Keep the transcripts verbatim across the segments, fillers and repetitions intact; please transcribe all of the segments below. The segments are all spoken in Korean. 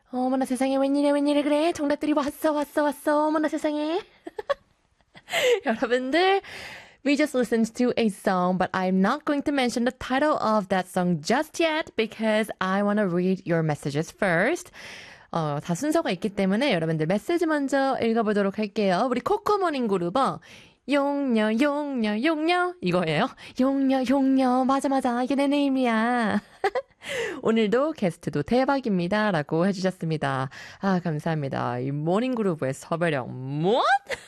어머나 세상에 웬일이야 웬일이야 그래 정답들이 왔어 왔어 왔어 어머나 세상에 여러분들 we just listened to a song but I'm not going to mention the title of that song just yet because I want to read your messages first 어, 다 순서가 있기 때문에 여러분들 메시지 먼저 읽어보도록 할게요. 우리 코코모닝 그룹어 용녀 용녀 용녀 이거예요. 용녀 용녀 맞아 맞아 이게 내 네임이야. 오늘도 게스트도 대박입니다 라고 해주셨습니다. 아 감사합니다. 이 모닝그룹의 섭외력 what?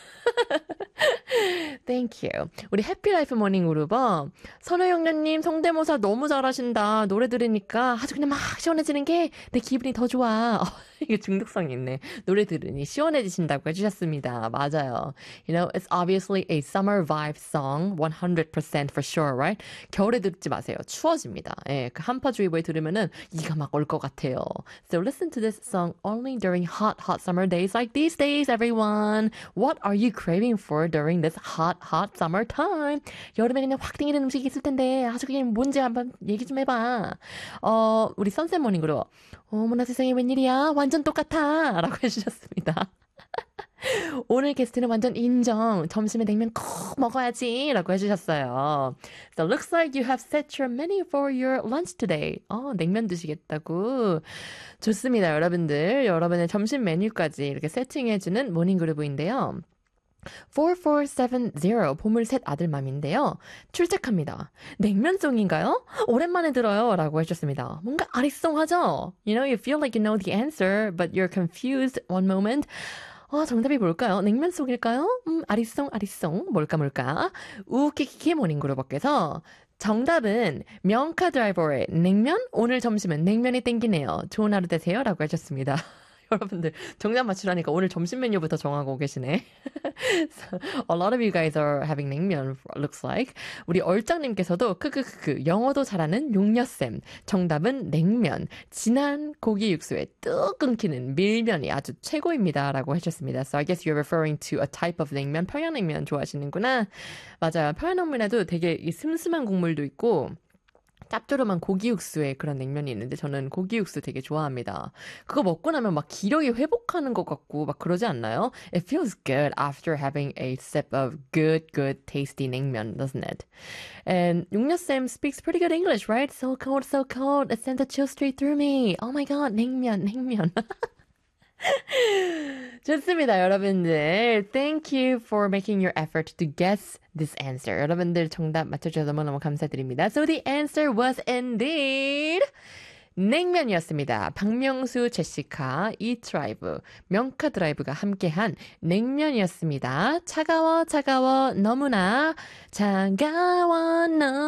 Thank you. 우리 해피라이프 모닝그룹어 선호영녀님 성대모사 너무 잘하신다. 노래 들으니까 아주 그냥 막 시원해지는 게 내 기분이 더 좋아. 이게 중독성이 있네. 노래 들으니 시원해지신다고 해주셨습니다. 맞아요. You know, it's obviously a summer vibe song. one hundred percent for sure, right? 겨울에 듣지 마세요. 추워집니다. 예, 그 한파주의보에 들으면은 이가 막 올 것 같아요. So listen to this song only during hot, hot summer days like these days, everyone. What are you craving for during this hot, hot summer time? 여름에 그냥 확 땡기는 음식이 있을 텐데 아주 그냥 뭔지 한번 얘기 좀 해봐. 어, 우리 선셋 모닝으로 어머나 세상에 웬일이야 완전 똑같아 라고 해주셨습니다. 오늘 게스트는 완전 인정. 점심에 냉면 꼭 먹어야지 라고 해주셨어요. So looks like you have set your menu for your lunch today. 어, 냉면 드시겠다고. 좋습니다, 여러분들. 여러분의 점심 메뉴까지 이렇게 세팅해주는 모닝그루브인데요. 사사칠칠 보물셋 아들맘인데요. 출첵합니다. 냉면송인가요? 오랜만에 들어요 라고 해주셨습니다. 뭔가 아리송하죠? You know, you feel like you know the answer, but you're confused one moment. 어, 정답이 뭘까요? 냉면송일까요? 음, 아리송, 아리송. 뭘까, 뭘까? 우키키키 모닝그룹업께서 정답은 명카 드라이버의 냉면? 오늘 점심은 냉면이 땡기네요. 좋은 하루 되세요 라고 해주셨습니다. 여러분들 정답 맞추라니까 오늘 점심 메뉴부터 정하고 계시네. So, a lot of you guys are having 냉면 looks like. 우리 얼짱님께서도 크크크크 영어도 잘하는 용녀쌤. 정답은 냉면. 진한 고기 육수에 뚝 끊기는 밀면이 아주 최고입니다. 라고 해주셨습니다. So I guess you're referring to a type of 냉면. 평양냉면 좋아하시는구나. 맞아요. 평양냉면에도 되게 이 슴슴한 국물도 있고 짭조름한 고기 육수에 그런 냉면이 있는데 저는 고기 육수 되게 좋아합니다. 그거 먹고 나면 막 기력이 회복하는 것 같고 막 그러지 않나요? It feels good after having a sip of good, good, tasty 냉면, doesn't it? And 용녀쌤 speaks pretty good English, right? So cold, so cold. It sent a chill straight through me. Oh my god, 냉면, 냉면. 좋습니다, 여러분들. Thank you for making your effort to guess this answer. 여러분들 정답 맞춰주셔서 너무너무 감사드립니다. So the answer was indeed 냉면이었습니다. 박명수, 제시카, 이트라이브, 명카 드라이브가 함께한 냉면이었습니다. 차가워 차가워 너무나 차가워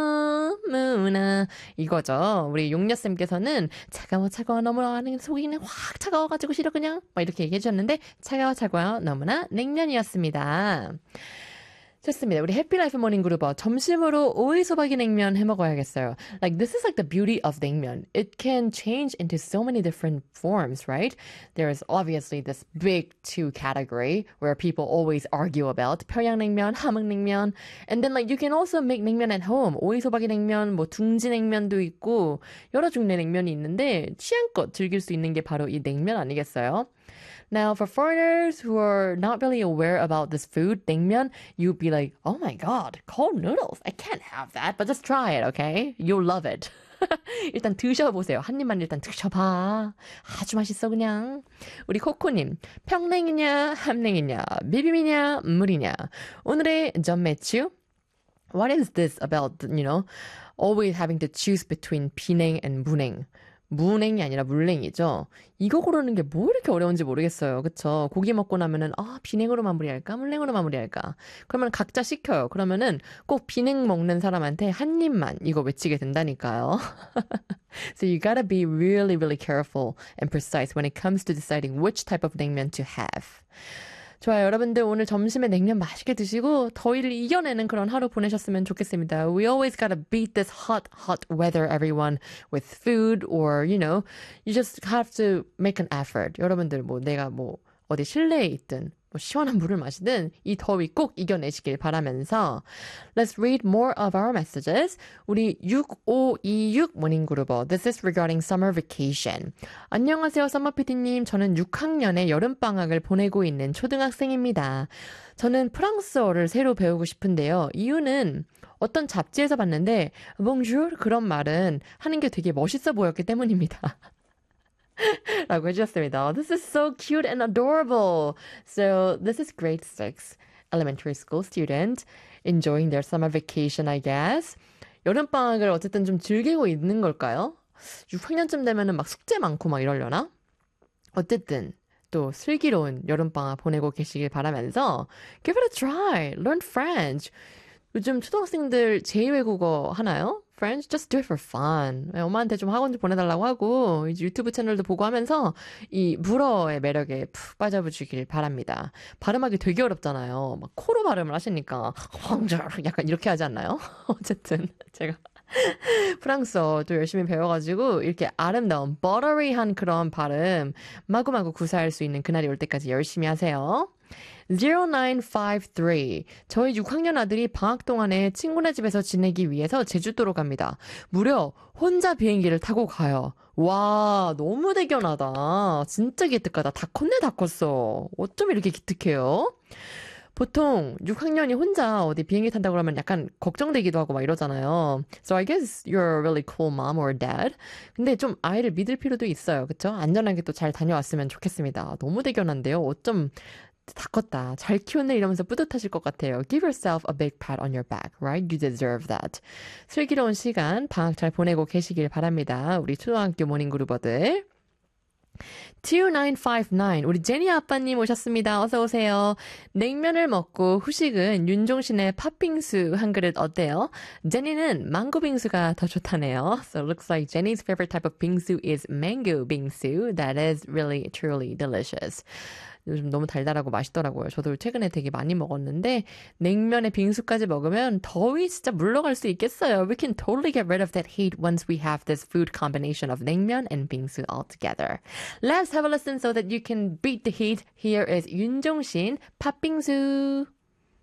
너무나 이거죠. 우리 용녀쌤께서는 차가워 차가워 너무나 하는 속이 그냥 확 차가워가지고 싫어 그냥 막 이렇게 얘기해 주셨는데 차가워 차가워 너무나 냉면이었습니다. 좋습니다. 우리 해피라이프 모닝그룹어 점심으로 오이소박이 냉면 해먹어야겠어요. Like this is like the beauty of 냉면. It can change into so many different forms, right? There's obviously this big two category where people always argue about 평양냉면, 함흥냉면, and then like you can also make 냉면 at home. 오이소박이 냉면, 뭐 둥지 냉면도 있고 여러 종류의 냉면이 있는데 취향껏 즐길 수 있는 게 바로 이 냉면 아니겠어요? Now, for foreigners who are not really aware about this food, 냉면, you'd be like, oh my god, cold noodles. I can't have that. But just try it, okay? You'll love it. 일단 드셔보세요. 한 입만 일단 드셔봐. 아주 맛있어 그냥. 우리 코코님, 평냉이냐 함냉이냐 비빔이냐 물이냐. 오늘의 점 매추. What is this about, you know, always having to choose between 비냉 and 무냉. 무냉이 아니라 물냉이죠. 이거 고르는 게 뭐 이렇게 어려운지 모르겠어요. 그쵸? 고기 먹고 나면은 아 비냉으로 마무리할까? 물냉으로 마무리할까? 그러면 각자 시켜요. 그러면은 꼭 비냉 먹는 사람한테 한 입만 이거 외치게 된다니까요. So you gotta be really, really careful and precise when it comes to deciding which type of 냉면 to have. 좋아요. 여러분들 오늘 점심에 냉면 맛있게 드시고 더위를 이겨내는 그런 하루 보내셨으면 좋겠습니다. We always gotta beat this hot, hot weather, everyone, with food or, you know, you just have to make an effort. 여러분들 뭐 내가 뭐 어디 실내에 있든 뭐 시원한 물을 마시든 이 더위 꼭 이겨내시길 바라면서 Let's read more of our messages. 우리 육오이육 모닝그루버 This is regarding summer vacation. 안녕하세요, 썸머피디님. 저는 육 학년의 여름방학을 보내고 있는 초등학생입니다. 저는 프랑스어를 새로 배우고 싶은데요. 이유는 어떤 잡지에서 봤는데 Bonjour 그런 말은 하는 게 되게 멋있어 보였기 때문입니다. 라고 해주셨습니다. This is so cute and adorable. So this is grade six elementary school student enjoying their summer vacation, I guess. 여름방학을 어쨌든 좀 즐기고 있는 걸까요? 육 학년쯤 되면은 막 숙제 많고 막 이러려나? 어쨌든 또 슬기로운 여름방학 보내고 계시길 바라면서 Give it a try. Learn French. 요즘 초등학생들 제이 외국어 하나요? French, just do it for fun. 엄마한테 좀 학원 좀 보내달라고 하고 이제 유튜브 채널도 보고 하면서 이 불어의 매력에 푹 빠져보시길 바랍니다. 발음하기 되게 어렵잖아요. 막 코로 발음을 하시니까 약간 이렇게 하지 않나요? 어쨌든 제가 프랑스어도 열심히 배워가지고 이렇게 아름다운 buttery한 그런 발음 마구마구 구사할 수 있는 그날이 올 때까지 열심히 하세요. 공구오오삼. 저희 육 학년 아들이 방학 동안에 친구네 집에서 지내기 위해서 제주도로 갑니다. 무려 혼자 비행기를 타고 가요. 와, 너무 대견하다. 진짜 기특하다. 다 컸네, 다 컸어. 어쩜 이렇게 기특해요? 보통 육 학년이 혼자 어디 비행기 탄다고 그러면 약간 걱정되기도 하고 막 이러잖아요. So I guess you're a really cool mom or dad. 근데 좀 아이를 믿을 필요도 있어요. 그쵸? 안전하게 또 잘 다녀왔으면 좋겠습니다. 너무 대견한데요. 어쩜 다 컸다. 잘 키웠네 이러면서 뿌듯하실 것 같아요. Give yourself a big pat on your back, right? You deserve that. 슬기로운 시간, 방학 잘 보내고 계시길 바랍니다. 우리 초등학교 모닝그루버들. 이구구오구. 우리 제니 아빠님 오셨습니다. 어서 오세요. 냉면을 먹고 후식은 윤종신의 팥빙수 한 그릇 어때요? 제니는 망고 빙수가 더 좋다네요. So it looks like Jenny's favorite type of 빙수 is mango 빙수. That is really truly delicious. 요즘 너무 달달하고 맛있더라고요. 저도 최근에 되게 많이 먹었는데 냉면에 빙수까지 먹으면 더위 진짜 물러갈 수 있겠어요. We can totally get rid of that heat once we have this food combination of 냉면 and 빙수 all together. Let's have a listen so that you can beat the heat. Here is 윤종신 팥빙수.